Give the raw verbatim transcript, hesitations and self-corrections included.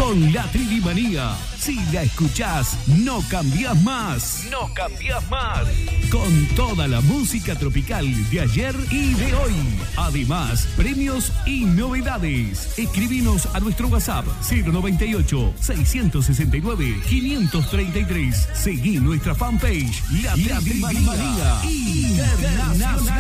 con la Trivimanía. Si la escuchás, no cambiás más. No cambiás más. Con toda la música tropical de ayer y de hoy. Además, premios y novedades. Escribinos a nuestro WhatsApp cero noventa y ocho, seiscientos sesenta y nueve, quinientos treinta y tres. Seguí nuestra fanpage La Trivimanía Internacional.